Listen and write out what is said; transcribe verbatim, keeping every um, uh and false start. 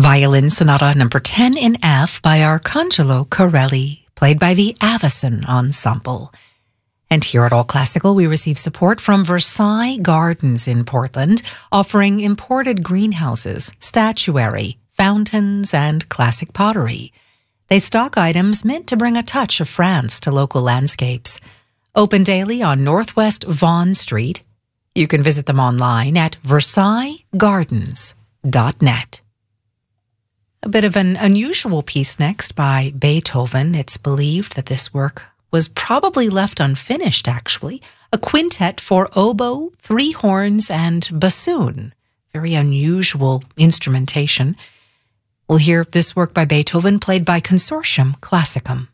Violin Sonata number ten in F by Arcangelo Corelli, played by the Avicen Ensemble. And here at All Classical, we receive support from Versailles Gardens in Portland, offering imported greenhouses, statuary, fountains, and classic pottery. They stock items meant to bring a touch of France to local landscapes. Open daily on Northwest Vaughan Street. You can visit them online at versailles gardens dot net. A bit of an unusual piece next by Beethoven. It's believed that this work was probably left unfinished, actually. A quintet for oboe, three horns, and bassoon. Very unusual instrumentation. We'll hear this work by Beethoven played by Consortium Classicum.